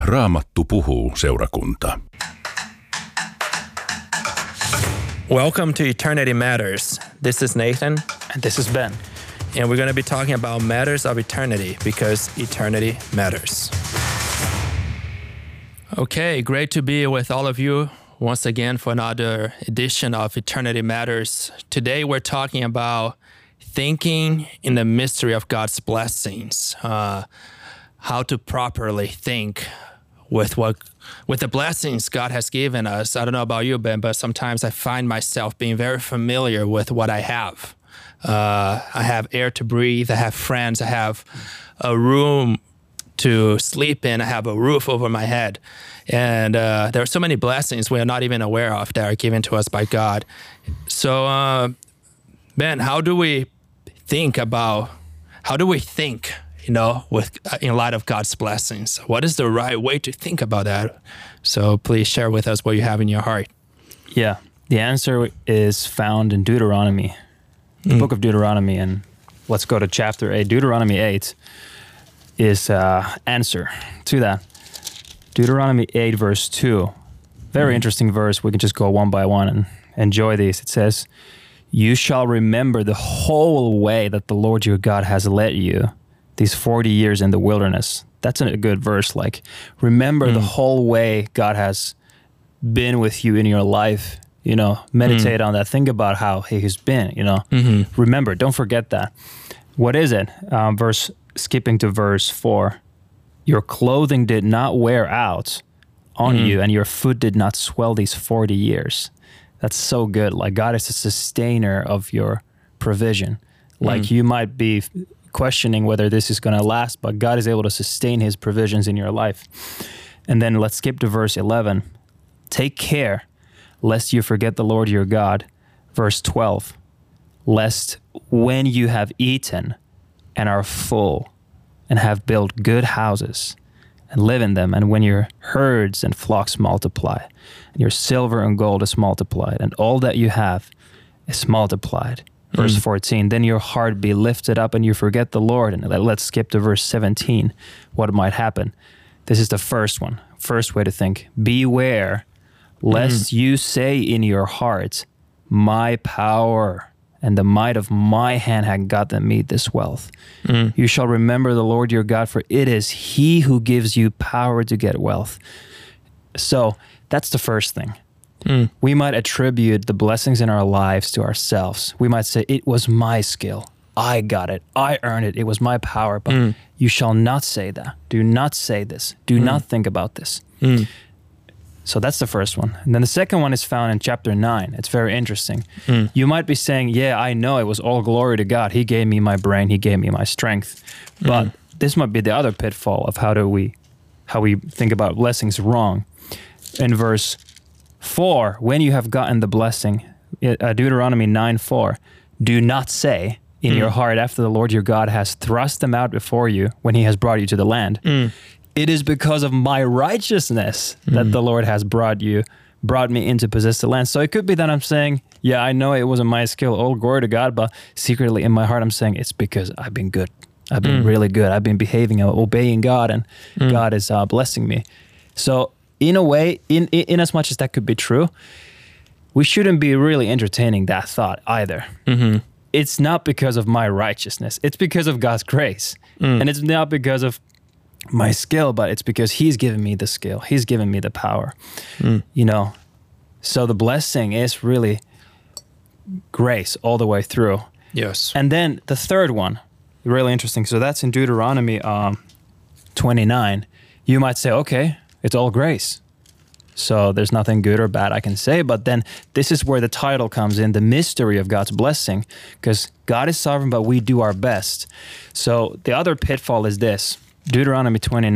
Raamattu puhuu -seurakunta. Welcome to Eternity Matters. This is Nathan. And this is Ben. And we're going to be talking about matters of eternity because eternity matters. Okay, great to be with all of you once again for another edition of Eternity Matters. Today we're talking about thinking in the mystery of God's blessings, how to properly think with the blessings God has given us. I don't know about you, Ben, but sometimes I find myself being very familiar with what I have. I have air to breathe. I have friends. I have a room to sleep in. I have a roof over my head. And there are so many blessings we are not even aware of that are given to us by God. So, Ben, how do we think, in light of God's blessings? What is the right way to think about that? So please share with us what you have in your heart. Yeah, the answer is found in Deuteronomy, the book of Deuteronomy. And let's go to chapter 8. Deuteronomy 8 is answer to that. Deuteronomy 8 verse 2. Very interesting verse. We can just go one by one and enjoy these. It says, "You shall remember the whole way that the Lord your God has led you these 40 years in the wilderness." That's a good verse. Like, remember the whole way God has been with you in your life. Meditate on that. Think about how he has been, Remember, don't forget that. What is it? Skipping to verse 4. "Your clothing did not wear out on you, and your foot did not swell these 40 years." That's so good. Like, God is a sustainer of your provision. Like, you might be questioning whether this is going to last, but God is able to sustain his provisions in your life. And then let's skip to verse 11. "Take care lest you forget the Lord your God." Verse 12. "Lest when you have eaten and are full and have built good houses and live in them, and when your herds and flocks multiply, and your silver and gold is multiplied, and all that you have is multiplied." Verse 14, "Then your heart be lifted up and you forget the Lord." And let's skip to verse 17, what might happen. This is the first one, first way to think. "Beware lest you say in your heart, my power and the might of my hand had gotten me this wealth. You shall remember the Lord your God, for it is he who gives you power to get wealth." So that's the first thing. We might attribute the blessings in our lives to ourselves. We might say, it was my skill. I got it. I earned it. It was my power. But you shall not say that. Do not say this. Do not think about this. So that's the first one. And then the second one is found in chapter 9. It's very interesting. You might be saying, yeah, I know it was all glory to God. He gave me my brain. He gave me my strength. But this might be the other pitfall of how we think about blessings wrong. In verse 4, "When you have gotten the blessing," Deuteronomy 9:4, "do not say in your heart after the Lord your God has thrust them out before you when he has brought you to the land. It is because of my righteousness that the Lord has brought me in to possess the land." So it could be that I'm saying, yeah, I know it wasn't my skill, all glory to God, but secretly in my heart I'm saying it's because I've been good. I've been really good. I've been behaving, obeying God, and God is blessing me. So in a way, in as much as that could be true, we shouldn't be really entertaining that thought either. It's not because of my righteousness. It's because of God's grace. And it's not because of my skill, but it's because he's given me the skill. He's given me the power. So the blessing is really grace all the way through. Yes. And then the third one, really interesting. So that's in Deuteronomy 29. You might say, okay, it's all grace. So there's nothing good or bad I can say. But then this is where the title comes in, the mystery of God's blessing, because God is sovereign, but we do our best. So the other pitfall is this. Deuteronomy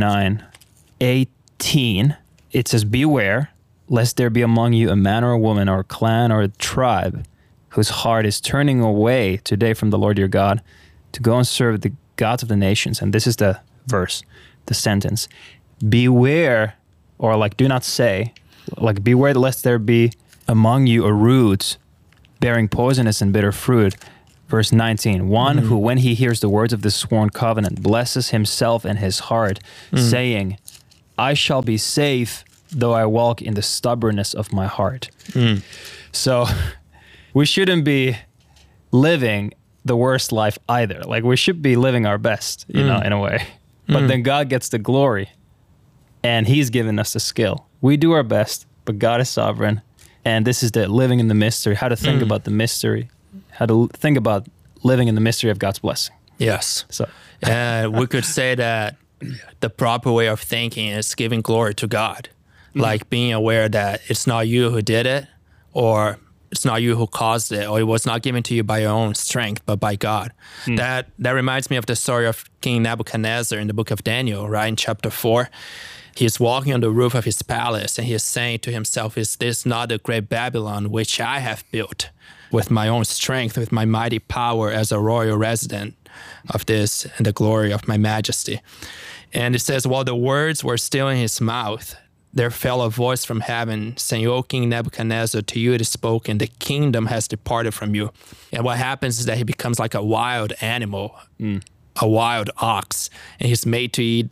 29:18, it says, "Beware, lest there be among you a man or a woman or a clan or a tribe whose heart is turning away today from the Lord your God to go and serve the gods of the nations." And this is the verse, the sentence. "Beware," or like do not say, like beware lest there be among you a root bearing poisonous and bitter fruit. Verse 19, "One who, when he hears the words of this sworn covenant, blesses himself in his heart, saying, I shall be safe though I walk in the stubbornness of my heart. So we shouldn't be living the worst life either. Like we should be living our best, you know, in a way. But then God gets the glory and he's given us the skill. We do our best, but God is sovereign. And this is the living in the mystery, how to think about the mystery, how to think about living in the mystery of God's blessing. Yes. So We could say that the proper way of thinking is giving glory to God, like being aware that it's not you who did it, or it's not you who caused it, or it was not given to you by your own strength, but by God. That reminds me of the story of King Nebuchadnezzar in the book of Daniel, right, in chapter 4. He's walking on the roof of his palace and he is saying to himself, is this not the great Babylon which I have built with my own strength, with my mighty power as a royal resident of this and the glory of my majesty? And it says, while the words were still in his mouth, there fell a voice from heaven saying, O King Nebuchadnezzar, to you it is spoken, the kingdom has departed from you. And what happens is that he becomes like a wild animal, a wild ox, and he's made to eat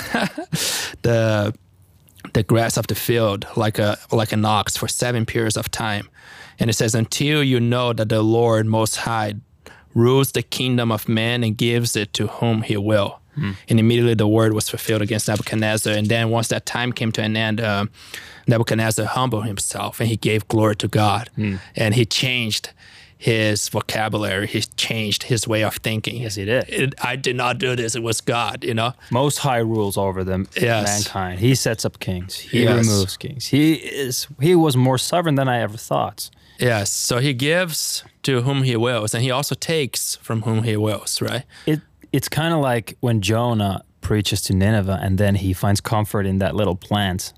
the grass of the field like an ox for 7 periods of time. And it says, until you know that the Lord Most High rules the kingdom of man and gives it to whom he will. And immediately the word was fulfilled against Nebuchadnezzar. And then once that time came to an end, Nebuchadnezzar humbled himself and he gave glory to God. And he changed his vocabulary. He changed his way of thinking. Yes, he did. I did not do this. It was God, you know. Most High rules over them, mankind. He sets up kings. He removes kings. He was more sovereign than I ever thought. Yes. So he gives to whom he wills, and he also takes from whom he wills, right? It's kind of like when Jonah preaches to Nineveh and then he finds comfort in that little plant.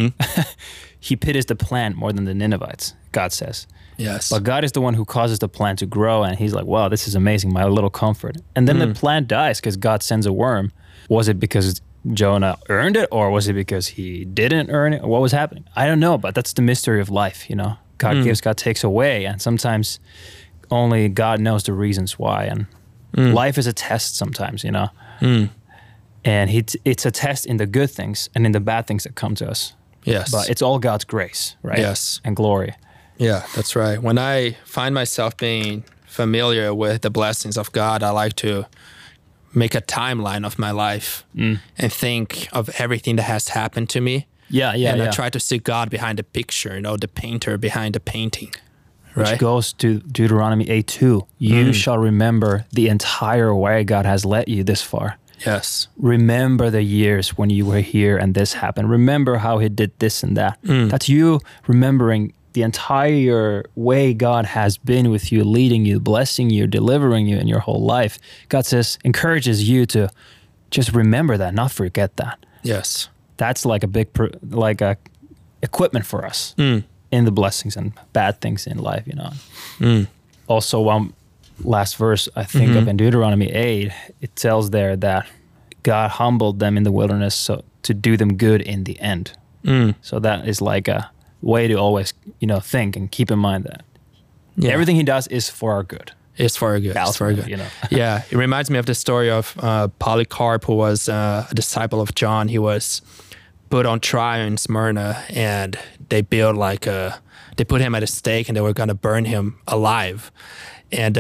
He pities the plant more than the Ninevites, God says. Yes. But God is the one who causes the plant to grow, and he's like, wow, this is amazing, my little comfort. And then the plant dies because God sends a worm. Was it because Jonah earned it, or was it because he didn't earn it? What was happening? I don't know, but that's the mystery of life, you know. God gives, God takes away, and sometimes only God knows the reasons why. And life is a test sometimes, you know. And it's a test in the good things and in the bad things that come to us. Yes. But it's all God's grace, right? Yes. And glory. Yeah, that's right. When I find myself being familiar with the blessings of God, I like to make a timeline of my life and think of everything that has happened to me. I try to see God behind the picture, you know, the painter behind the painting. Right? Which goes to Deuteronomy 8:2. You shall remember the entire way God has led you this far. Yes. Remember the years when you were here and this happened. Remember how he did this and that. That's you remembering the entire way God has been with you, leading you, blessing you, delivering you in your whole life. God says, encourages you to just remember that, not forget that. Yes. That's like a big, equipment for us in the blessings and bad things in life, you know. Also, one last verse I think of in Deuteronomy 8, it tells there that God humbled them in the wilderness so to do them good in the end. So that is like a way to always, you know, think and keep in mind that everything he does is for our good. It's for our good. It's for our good. You know. Yeah, it reminds me of the story of Polycarp, who was a disciple of John. He was put on trial in Smyrna, and they built they put him at a stake, and they were going to burn him alive. And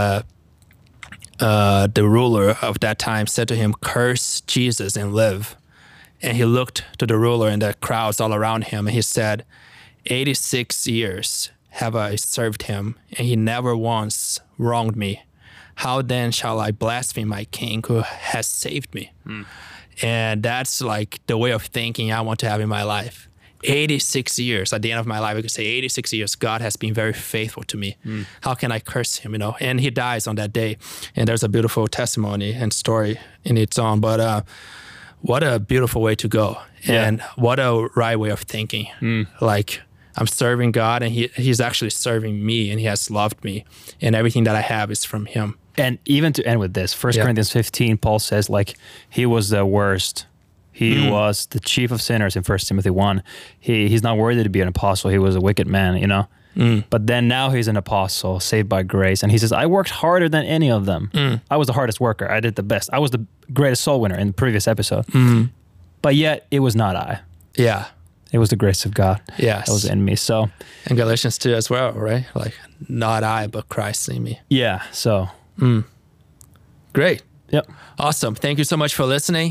the ruler of that time said to him, curse Jesus and live. And he looked to the ruler and the crowds all around him, and he said, 86 years have I served him, and he never once wronged me. How then shall I blaspheme my king who has saved me? And that's like the way of thinking I want to have in my life. 86 years, at the end of my life, I could say 86 years, God has been very faithful to me. How can I curse him, you know? And he dies on that day. And there's a beautiful testimony and story in its own. But what a beautiful way to go. And what a right way of thinking. Like, I'm serving God, and he's actually serving me, and he has loved me. And everything that I have is from him. And even to end with this, 1 Corinthians 15, Paul says, like, he was the worst. He was the chief of sinners in 1 Timothy 1. He's not worthy to be an apostle. He was a wicked man, you know. But then now he's an apostle, saved by grace. And he says, I worked harder than any of them. I was the hardest worker. I did the best. I was the greatest soul winner in the previous episode. But yet it was not I. Yeah. It was the grace of God Yes. that was in me. So, And Galatians 2 as well, right? Like, not I, but Christ in me. yeah. So, Great. yep. Awesome. Thank you so much for listening.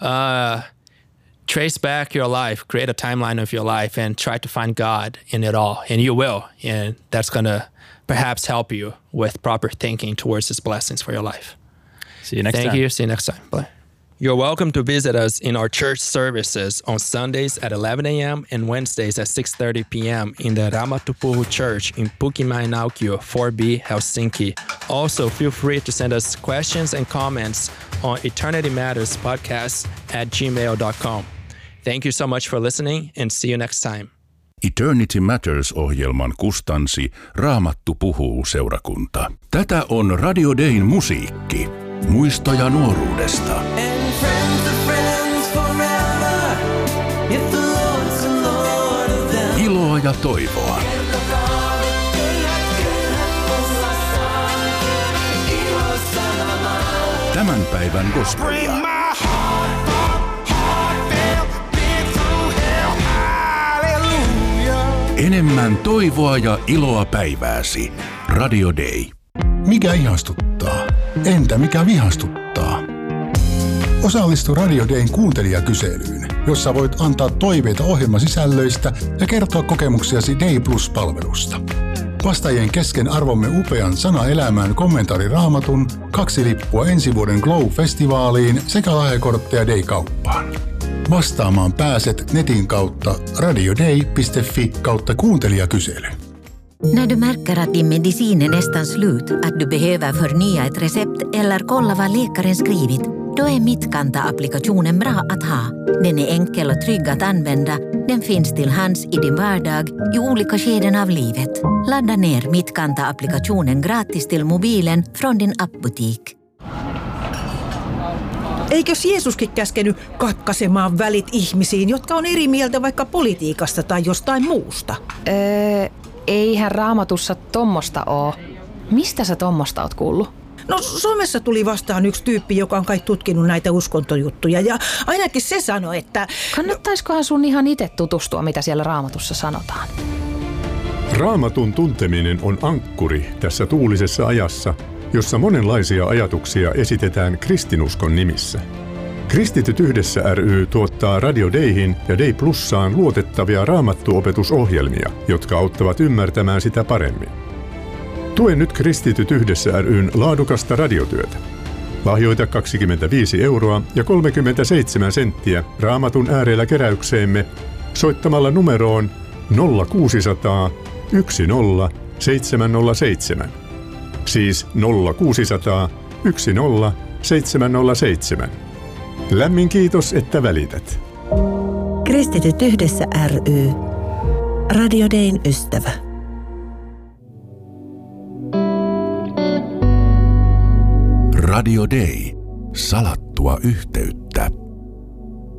Trace back your life, create a timeline of your life, and try to find God in it all. And you will. And that's going to perhaps help you with proper thinking towards His blessings for your life. See you next time. Thank you. See you next time. Bye. You're welcome to visit us in our church services on Sundays at 11 a.m. and Wednesdays at 6:30 p.m. in the Raamattu Puhuu Church in Pukimäinaukio 4B, Helsinki. Also, feel free to send us questions and comments on Eternity Matters podcast at gmail.com. Thank you so much for listening and see you next time. Eternity Matters-ohjelman kustansi Raamattu puhuu -seurakunta. Tätä on Radio Dayn musiikki. Muistoja nuoruudesta. Iloa ja toivoa. Tämän päivän gospelia. Enemmän toivoa ja iloa päivääsi. Radio Day. Mikä ihastuttaa? Entä mikä vihastuttaa? Osallistu Radio Dayn kuuntelijakyselyyn, jossa voit antaa toiveita ohjelmasisällöistä ja kertoa kokemuksiasi Day Plus-palvelusta. Vastaajien kesken arvomme upean Sana elämään kommentaari Raamatun, 2 lippua ensi vuoden Glow-festivaaliin sekä lahjakortteja Day-kauppaan. Vastaamaan pääset netin kautta radioday.fi/kuuntelijakysely. När du märker att din medicin är nästan slut, att du behöver förnya ett recept eller kolla vad läkaren skrivit, då är Mitkanta-applikationen bra att ha. Den är enkel och trygg att använda. Den finns till hands i din vardag i olika skeden av livet. Ladda ner Mitkanta-applikationen gratis till mobilen från din appbutik. Eikös Jeesuskin käskenyt katkaisemaan välit ihmisiin, jotka on eri mieltä vaikka politiikasta tai jostain muusta? Eihän Raamatussa tommosta oo. Mistä sä tommosta oot kuullut? No somessa tuli vastaan yksi tyyppi, joka on kai tutkinut näitä uskontojuttuja ja ainakin se sanoi, että... Kannattaiskohan sun ihan itse tutustua, mitä siellä Raamatussa sanotaan? Raamatun tunteminen on ankkuri tässä tuulisessa ajassa, jossa monenlaisia ajatuksia esitetään kristinuskon nimissä. Kristityt yhdessä ry tuottaa Radio Dayhin ja Day Plussaan luotettavia raamattuopetusohjelmia, jotka auttavat ymmärtämään sitä paremmin. Tue nyt Kristityt yhdessä ry:n laadukasta radiotyötä. Lahjoita 25 € ja 37 senttiä Raamatun äärellä keräykseemme soittamalla numeroon 0600 10 707. Siis 0600 10 707. Lämmin kiitos, että välität. Kristityt yhdessä ry. Radio Dayn ystävä. Radio Day. Salattua yhteyttä.